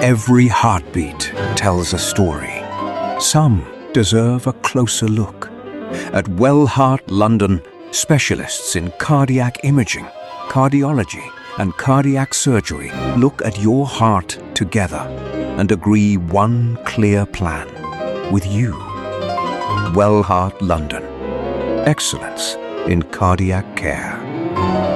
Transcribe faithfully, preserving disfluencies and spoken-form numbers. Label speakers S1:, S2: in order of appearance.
S1: Every heartbeat tells a story. Some deserve a closer look. At Wellheart London, specialists in cardiac imaging, cardiology, and cardiac surgery look at your heart together and agree one clear plan with you. Wellheart London. Excellence in cardiac care.